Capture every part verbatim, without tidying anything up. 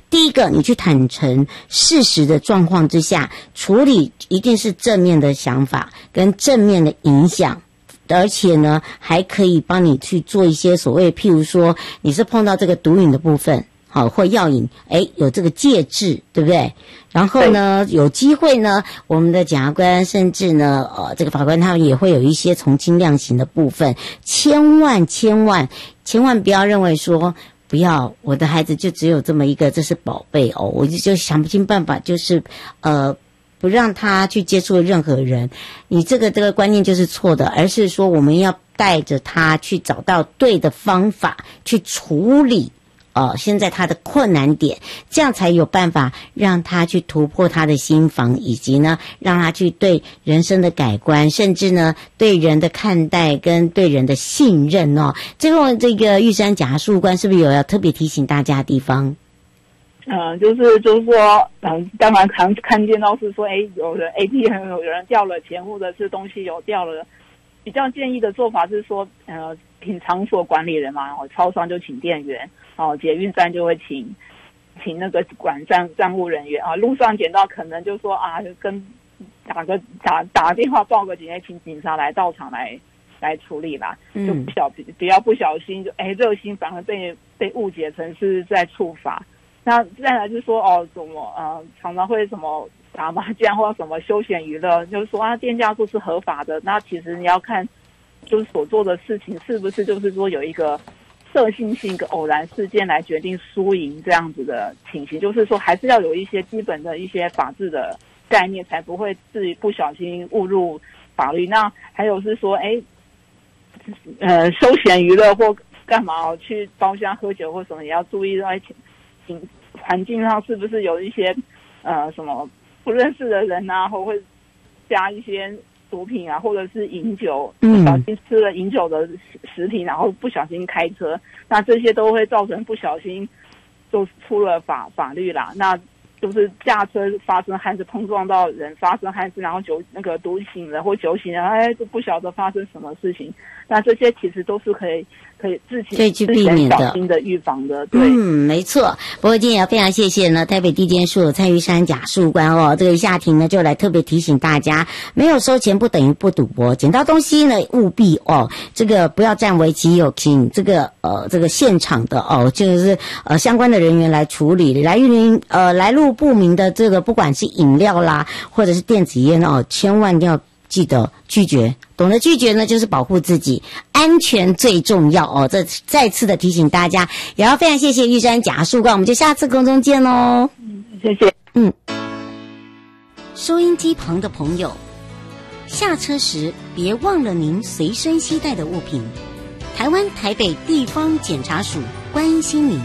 第一个，你去坦诚事实的状况之下，处理一定是正面的想法跟正面的影响。而且呢，还可以帮你去做一些所谓，譬如说，你是碰到这个毒瘾的部分，好，或药瘾，哎，有这个戒治，对不对？然后呢，有机会呢，我们的检察官甚至呢，呃，这个法官他们也会有一些从轻量刑的部分。千万千万千万不要认为说，不要，我的孩子就只有这么一个，这是宝贝哦，我就就想不尽办法，就是呃。不让他去接触任何人，你这个这个观念就是错的，而是说我们要带着他去找到对的方法去处理呃现在他的困难点，这样才有办法让他去突破他的心防，以及呢让他去对人生的改观，甚至呢对人的看待跟对人的信任哦。最后这个玉山检察事务官是不是有要特别提醒大家的地方？ 嗯，就是就是说，嗯，当然常看见到是说，哎，有人 A T M 有人掉了钱，或者是东西有掉了，比较建议的做法是说，呃，请场所管理人嘛，哦，超商就请店员，哦，捷运站就会请请那个管站站务人员啊，路上捡到可能就说啊，跟打个打打个电话报个警，请警察来到场来来处理啦，就不小比较不小心就哎热心反而被被误解成是在处罚。那再来就是说哦，什么呃，常常会什么打麻将或者什么休闲娱乐，就是说啊，店家都是合法的。那其实你要看，就是所做的事情是不是就是说有一个设性性、一个偶然事件来决定输赢这样子的情形。就是说，还是要有一些基本的一些法治的概念，才不会自己不小心误入法律。那还有是说，哎，呃，休闲娱乐或干嘛去包厢喝酒或什么，也要注意到。环境上是不是有一些呃什么不认识的人啊，或会加一些毒品啊，或者是饮酒，不小心吃了饮酒的食品，然后不小心开车，那这些都会造成不小心就出了法法律啦。那就是驾车发生憾事，碰撞到人发生憾事，然后酒那个毒醒了或酒醒了，哎，都不晓得发生什么事情。那这些其实都是可以可以自己可以去避免的、 小心的预防的。对， 嗯，没错。不过今天也要非常谢谢呢，台北地检署蔡玉山检事官哦，这个夏庭呢就来特别提醒大家，没有收钱不等于不赌博，捡到东西呢务必哦，这个不要占为己有，请这个呃这个现场的哦，就是呃相关的人员来处理，来源呃来路不明的这个不管是饮料啦，或者是电子烟哦，千万要记得拒绝，懂得拒绝呢，就是保护自己，安全最重要哦。这再次的提醒大家，也要非常谢谢玉山检事官，我们就下次空中见喽。 嗯，谢谢。 嗯，收音机旁的朋友，下车时别忘了您随身携带的物品。台湾台北地方检察署关心您。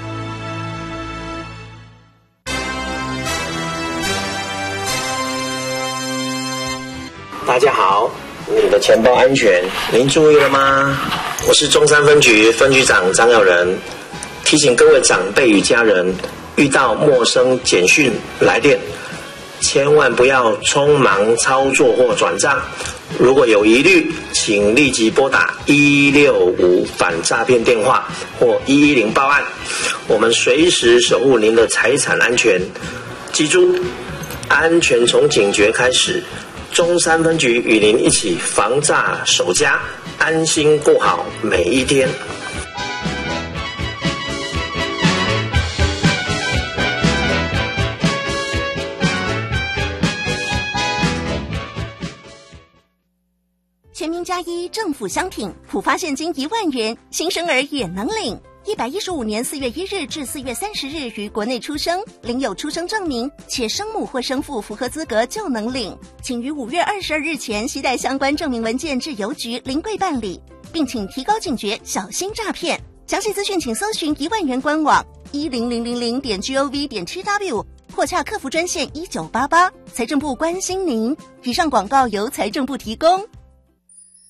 大家好，你的钱包安全，您注意了吗？我是中山分局分局长张耀仁，提醒各位长辈与家人，遇到陌生简讯来电，千万不要匆忙操作或转账。如果有疑虑，请立即拨打一六五反诈骗电话或一一零报案，我们随时守护您的财产安全。记住，安全从警觉开始。中山分局与您一起防诈守家，安心过好每一天。 全民加一政府相挺，普发现金一万元，新生儿也能领。一百一十五年四月一日至四月三十日于国内出生，领有出生证明，且生母或生父符合资格就能领。请于五月二十二日前携带相关证明文件至邮局临柜办理，并请提高警觉，小心诈骗。详细资讯请搜寻一万元官网一零零零零点 gov 点 tw 或洽客服专线一九八八。财政部关心您。以上广告由财政部提供。